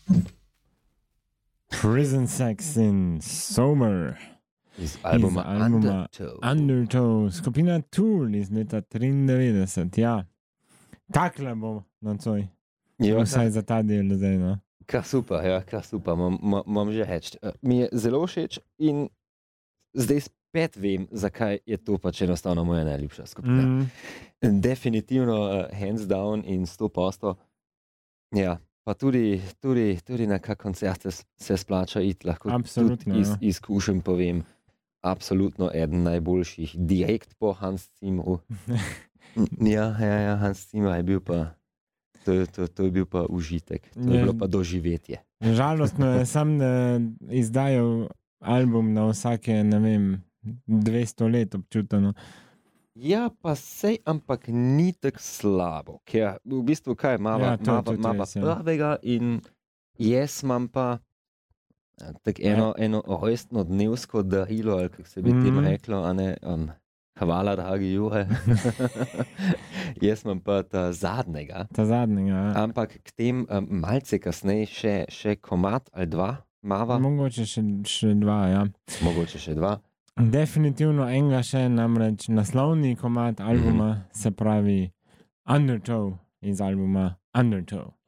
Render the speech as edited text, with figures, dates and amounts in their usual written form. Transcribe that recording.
Prison Sex in Summer. Iz albuma Undertow. Skupina Tool iz leta 93. Ja. Takle bo nocoj. Vsaj za ta del zdaj, no. Kar super, imam že heč. Mi je zelo všeč in zdaj spet vem, zakaj je to pač enostavno moja najljubša skupina. Definitivno hands down in 100%. Ja, pa tudi na kak koncert se splača iti, lahko absolutno, tudi izkušen povem. Absolutno eden najboljših, direkt po Hans Zimmeru. Ja, Hans Zimmer je bil pa, to je bil pa užitek, to je bilo pa doživetje. Žalostno je sam, da izdajal album na vsake, ne vem, 200 let občuteno. Ja, pa sej, ampak ni tako slabo, ker v bistvu kaj, mava prvega in jaz imam pa tako eno rojstno dnevsko darilo, ali kako se bi tem reklo, a ne, hvala, dragi Jure. Jaz imam pa ta zadnjega. Ja. Ampak k tem malce kasneje še komad ali dva mava. Mogoče še dva, ja. Mogoče še dva. Definitivno enega še, namreč naslovni komad albuma se pravi Undertow iz albuma Undertow.